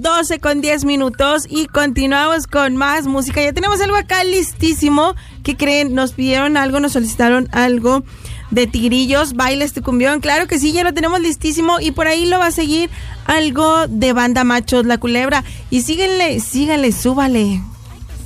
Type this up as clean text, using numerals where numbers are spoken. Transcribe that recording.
12:10 y continuamos con más música. Ya tenemos algo acá listísimo. ¿Qué creen? Nos pidieron algo, nos solicitaron algo de Tigrillos, Bailes tu Cumbión. Claro que sí, ya lo tenemos listísimo y por ahí lo va a seguir algo de Banda Machos, La Culebra. Y síganle, súbale.